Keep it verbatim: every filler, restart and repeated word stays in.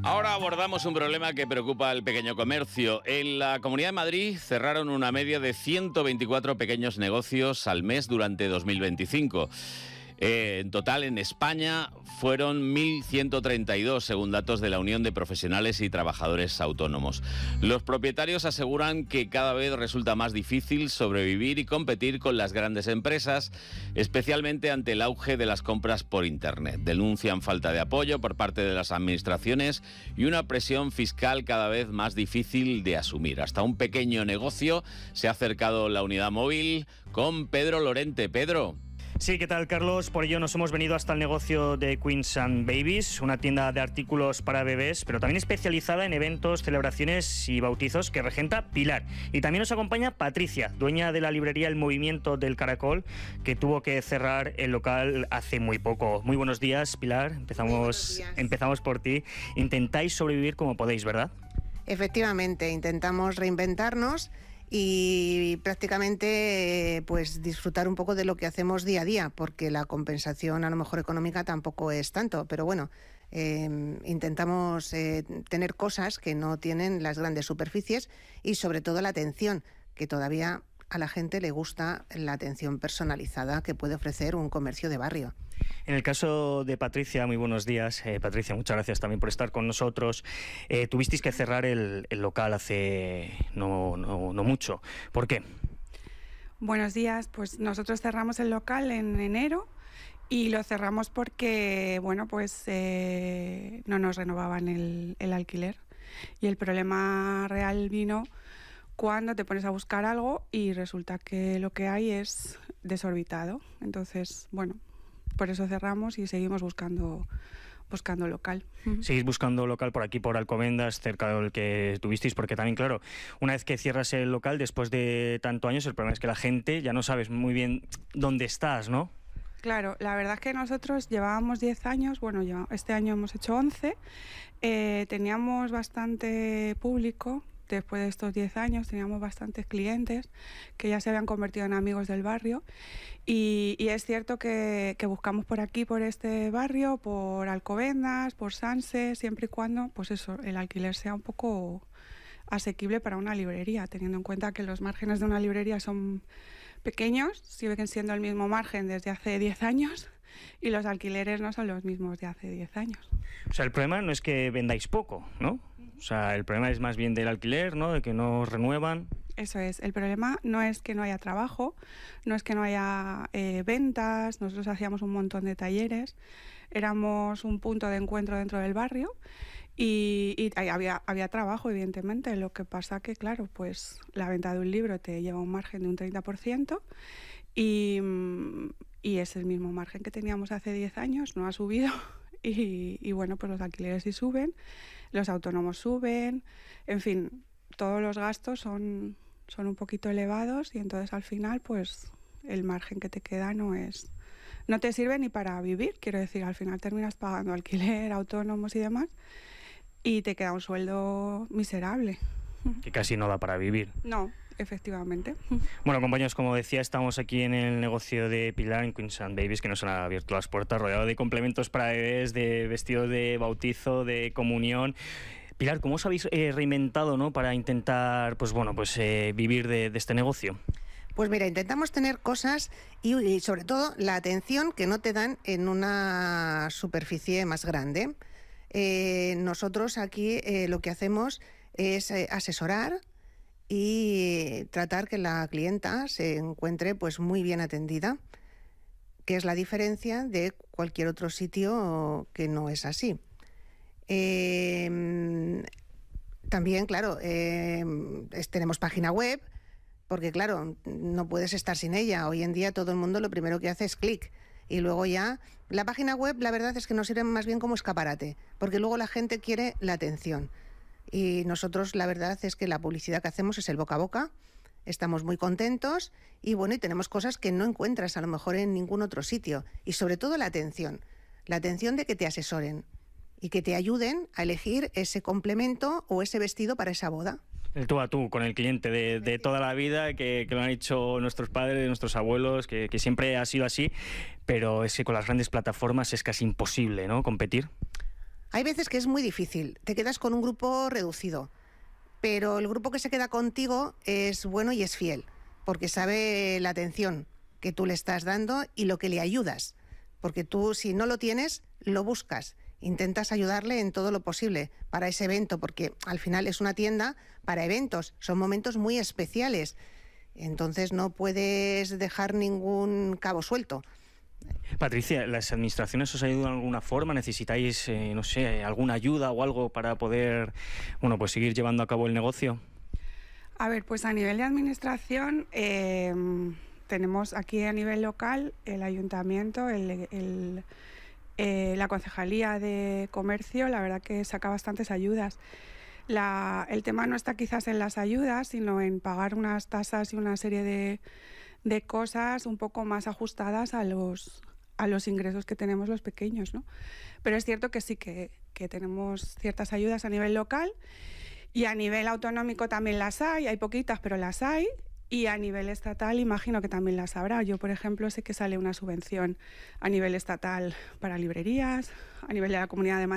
Ahora abordamos un problema que preocupa al pequeño comercio. En la Comunidad de Madrid cerraron una media de ciento veinticuatro pequeños negocios al mes durante dos mil veinticinco. Eh, en total, en España fueron mil ciento treinta y dos, según datos de la Unión de Profesionales y Trabajadores Autónomos. Los propietarios aseguran que cada vez resulta más difícil sobrevivir y competir con las grandes empresas, especialmente ante el auge de las compras por Internet. Denuncian falta de apoyo por parte de las administraciones y una presión fiscal cada vez más difícil de asumir. Hasta un pequeño negocio se ha acercado la unidad móvil con Pedro Lorente. Pedro. Sí, ¿qué tal, Carlos? Por ello nos hemos venido hasta el negocio de Queens and Babies, una tienda de artículos para bebés, pero también especializada en eventos, celebraciones y bautizos, que regenta Pilar. Y también nos acompaña Patricia, dueña de la librería El Movimiento del Caracol, que tuvo que cerrar el local hace muy poco. Muy buenos días, Pilar. Empezamos, días. empezamos por ti. Intentáis sobrevivir como podéis, ¿verdad? Efectivamente, intentamos reinventarnos y prácticamente pues disfrutar un poco de lo que hacemos día a día, porque la compensación a lo mejor económica tampoco es tanto, pero bueno, eh, intentamos eh, tener cosas que no tienen las grandes superficies y sobre todo la atención, que todavía a la gente le gusta la atención personalizada que puede ofrecer un comercio de barrio. En el caso de Patricia, muy buenos días. Eh, Patricia, muchas gracias también por estar con nosotros. Eh, tuvisteis que cerrar el, el local hace no, no, no mucho. ¿Por qué? Buenos días. Pues nosotros cerramos el local en enero y lo cerramos porque, bueno, pues eh, no nos renovaban el, el alquiler. Y el problema real vino cuando te pones a buscar algo y resulta que lo que hay es desorbitado. Entonces, bueno, por eso cerramos y seguimos buscando buscando local. Seguís buscando local por aquí, por Alcobendas, cerca del que tuvisteis, porque también, claro, una vez que cierras el local, después de tantos años, el problema es que la gente ya no sabes muy bien dónde estás, ¿no? Claro, la verdad es que nosotros llevábamos diez años, bueno, ya este año hemos hecho once, eh, teníamos bastante público. Después de estos diez años teníamos bastantes clientes que ya se habían convertido en amigos del barrio y, y es cierto que, que buscamos por aquí, por este barrio, por Alcobendas, por Sanse, siempre y cuando, pues eso, el alquiler sea un poco asequible para una librería, teniendo en cuenta que los márgenes de una librería son pequeños, siguen siendo el mismo margen desde hace diez años y los alquileres no son los mismos de hace diez años. O sea, el problema no es que vendáis poco, ¿no? O sea, el problema es más bien del alquiler, ¿no? De que no os renuevan. Eso es. El problema no es que no haya trabajo, no es que no haya eh, ventas. Nosotros hacíamos un montón de talleres, éramos un punto de encuentro dentro del barrio y, y había, había trabajo, evidentemente. Lo que pasa que, claro, pues la venta de un libro te lleva un margen de un treinta por ciento y, y es el mismo margen que teníamos hace diez años, no ha subido. Y, y bueno, pues los alquileres sí suben, los autónomos suben, en fin, todos los gastos son, son un poquito elevados y entonces al final pues el margen que te queda no es, no te sirve ni para vivir, quiero decir, al final terminas pagando alquiler, autónomos y demás y te queda un sueldo miserable. Que casi no da para vivir. No, efectivamente. Bueno, compañeros, como decía, estamos aquí en el negocio de Pilar, en Queens and Babies, que nos han abierto las puertas, rodeado de complementos para bebés, de vestidos de bautizo, de comunión. Pilar, ¿cómo os habéis eh, reinventado, ¿no? Para intentar, pues bueno, pues eh, vivir de, de este negocio? Pues mira, intentamos tener cosas y, y sobre todo la atención que no te dan en una superficie más grande. Eh, nosotros aquí eh, lo que hacemos es eh, asesorar y tratar que la clienta se encuentre pues muy bien atendida, que es la diferencia de cualquier otro sitio que no es así. Eh, también, claro, eh, es, tenemos página web, porque claro, no puedes estar sin ella. Hoy en día todo el mundo lo primero que hace es clic. Y luego ya, la página web, la verdad es que nos sirve más bien como escaparate, porque luego la gente quiere la atención. Y nosotros la verdad es que la publicidad que hacemos es el boca a boca, estamos muy contentos y bueno, y tenemos cosas que no encuentras a lo mejor en ningún otro sitio. Y sobre todo la atención, la atención de que te asesoren y que te ayuden a elegir ese complemento o ese vestido para esa boda. El tú a tú con el cliente de, de toda la vida, que, que lo han hecho nuestros padres, nuestros abuelos, que, que siempre ha sido así, pero es que con las grandes plataformas es casi imposible, ¿no?, competir. Hay veces que es muy difícil, te quedas con un grupo reducido, pero el grupo que se queda contigo es bueno y es fiel, porque sabe la atención que tú le estás dando y lo que le ayudas, porque tú si no lo tienes, lo buscas, intentas ayudarle en todo lo posible para ese evento, porque al final es una tienda para eventos, son momentos muy especiales, entonces no puedes dejar ningún cabo suelto. Patricia, ¿las administraciones os ayudan de alguna forma? ¿Necesitáis, eh, no sé, alguna ayuda o algo para poder, bueno, pues seguir llevando a cabo el negocio? A ver, pues a nivel de administración, eh, tenemos aquí a nivel local el ayuntamiento, el, el, eh, la concejalía de comercio, la verdad que saca bastantes ayudas. La, el tema no está quizás en las ayudas, sino en pagar unas tasas y una serie de, de cosas un poco más ajustadas a los, a los ingresos que tenemos los pequeños, ¿no? Pero es cierto que sí que, que tenemos ciertas ayudas a nivel local y a nivel autonómico también las hay, hay poquitas, pero las hay. Y a nivel estatal imagino que también las habrá. Yo, por ejemplo, sé que sale una subvención a nivel estatal para librerías, a nivel de la Comunidad de Madrid.